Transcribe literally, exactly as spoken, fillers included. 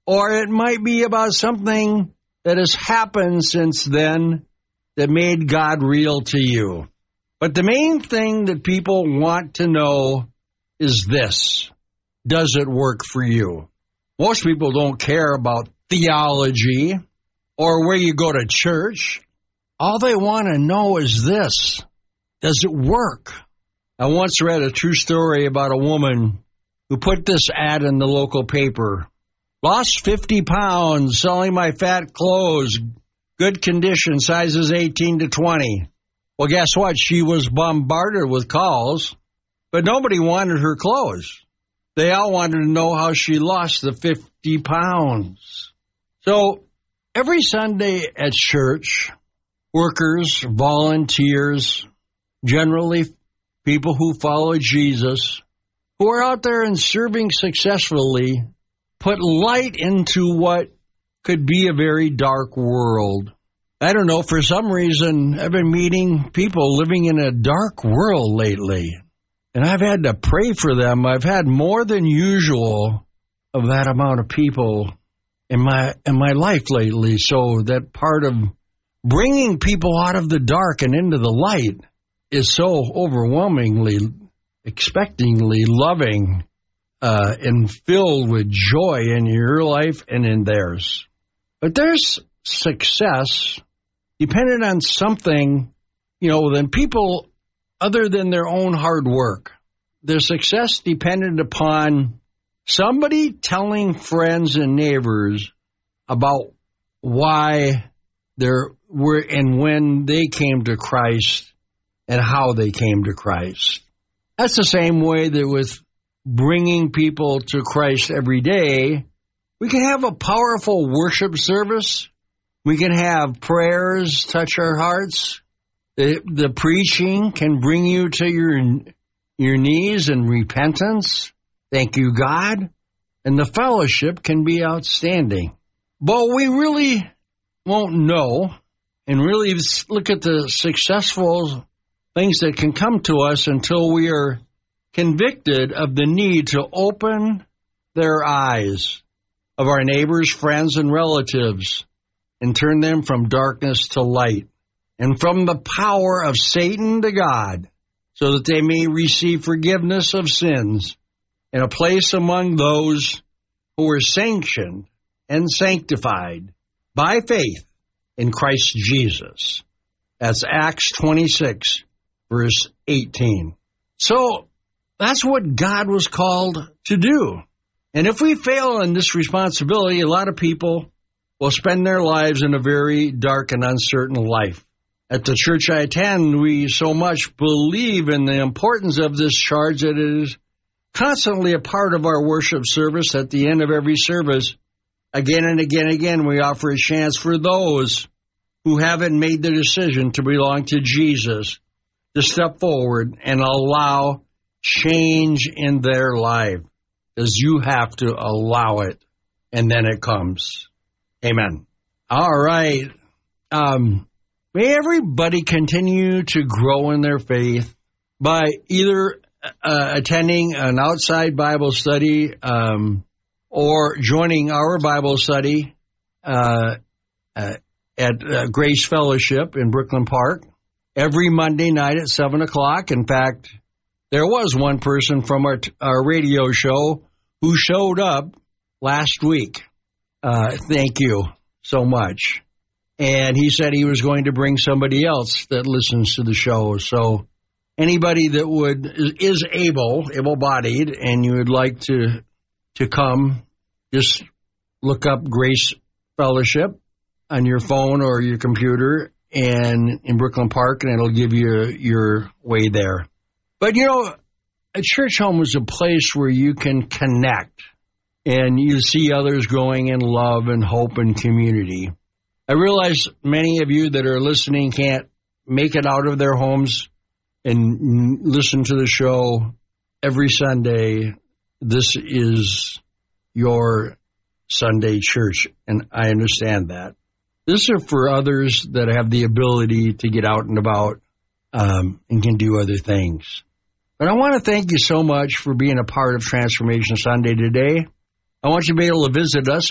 or it might be about something that has happened since then that made God real to you. But the main thing that people want to know is this: does it work for you? Most people don't care about theology or where you go to church. All they want to know is this: does it work? I once read a true story about a woman who put this ad in the local paper. Lost fifty pounds, selling my fat clothes, good condition, sizes eighteen to twenty. Well, guess what? She was bombarded with calls, but nobody wanted her clothes. They all wanted to know how she lost the fifty pounds. So every Sunday at church, workers, volunteers, generally people who follow Jesus, who are out there and serving successfully, put light into what could be a very dark world. I don't know, for some reason, I've been meeting people living in a dark world lately, and I've had to pray for them. I've had more than usual of that amount of people in my in my life lately, so that part of bringing people out of the dark and into the light is so overwhelmingly, expectingly loving uh, and filled with joy in your life and in theirs. But there's success dependent on something, you know, than people other than their own hard work. Their success depended upon somebody telling friends and neighbors about why they're were and when they came to Christ and how they came to Christ. That's the same way that with bringing people to Christ every day, we can have a powerful worship service. We can have prayers touch our hearts. The, the preaching can bring you to your, your knees in repentance. Thank you, God. And the fellowship can be outstanding. But we really won't know and really look at the successful things that can come to us until we are convicted of the need to open their eyes of our neighbors, friends, and relatives and turn them from darkness to light and from the power of Satan to God, so that they may receive forgiveness of sins and a place among those who are sanctioned and sanctified by faith in Christ Jesus. That's Acts twenty-six, verse eighteen. So that's what God was called to do. And if we fail in this responsibility, a lot of people will spend their lives in a very dark and uncertain life. At the church I attend, we so much believe in the importance of this charge that it is constantly a part of our worship service. At the end of every service, again and again and again, we offer a chance for those who haven't made the decision to belong to Jesus to step forward and allow change in their life, because you have to allow it, and then it comes. Amen. All right. Um, may everybody continue to grow in their faith by either uh, attending an outside Bible study um, or joining our Bible study uh, uh, at uh, Grace Fellowship in Brooklyn Park every Monday night at seven o'clock. In fact, there was one person from our, our radio show who showed up last week. Uh, thank you so much. And he said he was going to bring somebody else that listens to the show. So anybody that would is able, able-bodied, and you would like to to come, just look up Grace Fellowship on your phone or your computer and in Brooklyn Park, and it'll give you your way there. But, you know, a church home is a place where you can connect and you see others growing in love and hope and community. I realize many of you that are listening can't make it out of their homes and listen to the show every Sunday. This is your Sunday church, and I understand that. This is for others that have the ability to get out and about um, and can do other things. But I want to thank you so much for being a part of Transformation Sunday today. I want you to be able to visit us